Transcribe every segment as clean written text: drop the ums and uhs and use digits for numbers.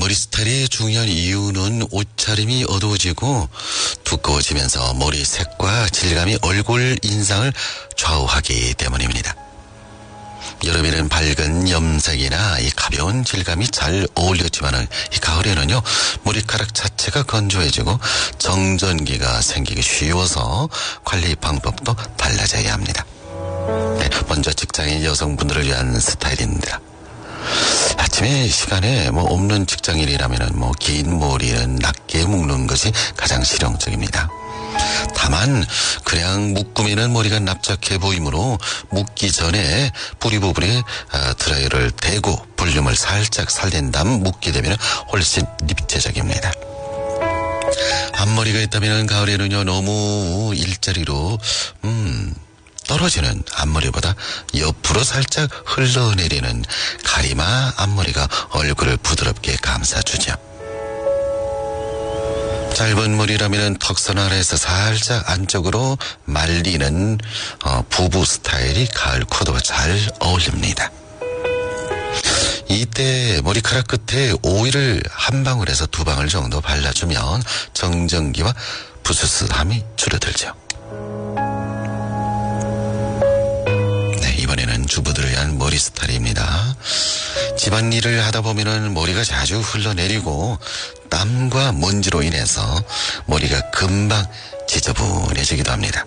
머리 스타일이 중요한 이유는 옷차림이 어두워지고 두꺼워지면서 머리 색과 질감이 얼굴 인상을 좌우하기 때문입니다. 여름에는 밝은 염색이나 이 가벼운 질감이 잘 어울렸지만은 이 가을에는요, 머리카락 자체가 건조해지고 정전기가 생기기 쉬워서 관리 방법도 달라져야 합니다. 네, 먼저 직장인 여성분들을 위한 스타일입니다. 아침에 시간에 없는 직장인이라면은 긴 머리는 낮게 묶는 것이 가장 실용적입니다. 다만 그냥 묶으면은 머리가 납작해 보이므로 묶기 전에 뿌리 부분에 드라이어를 대고 볼륨을 살짝 살린 다음 묶게 되면 훨씬 입체적입니다. 앞머리가 있다면 가을에는요, 너무 일자리로 떨어지는 앞머리보다 옆으로 살짝 흘러내리는 가리마 앞머리가 얼굴을 부드럽게 감싸주죠. 짧은 머리라면 턱선 아래에서 살짝 안쪽으로 말리는 부부 스타일이 가을 코드와 잘 어울립니다. 이때 머리카락 끝에 오일을 한 방울에서 두 방울 정도 발라주면 정전기와 부스스함이 줄어들죠. 네, 이번에는 주부들을 위한 머리 스타일입니다. 집안일을 하다 보면은 머리가 자주 흘러내리고 땀과 먼지로 인해서 머리가 금방 지저분해지기도 합니다.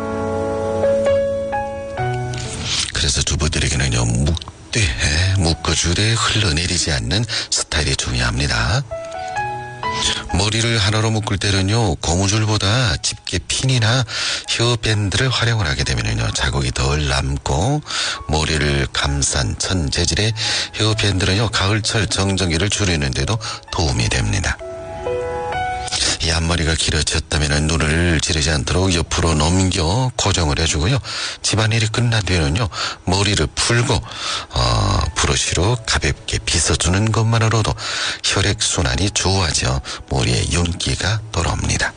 그래서 주부들에게는요, 묶어주되 흘러내리지 않는 스타일이 중요합니다. 머리를 하나로 묶을 때는요, 고무줄보다 집게 핀이나 헤어밴드를 활용을 하게 되면요, 자국이 덜 남고 머리를 감싼 천 재질의 헤어밴드는요, 가을철 정전기를 줄이는 데도 도움이 됩니다. 이 앞머리가 길어졌다면 눈을 찌르지 않도록 옆으로 넘겨 고정을 해주고요. 집안일이 끝난 뒤에는요, 머리를 풀고 브러쉬로 가볍게 빗어주는 것만으로도 혈액순환이 좋아져 머리에 윤기가 돌아옵니다.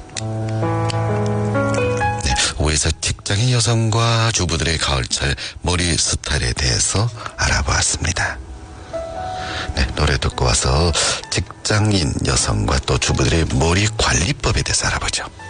네, 5에서 직장인 여성과 주부들의 가을철 머리 스타일에 대해서 알아보았습니다. 네, 노래 듣고 와서 직장인 여성과 또 주부들의 머리 관리법에 대해서 알아보죠.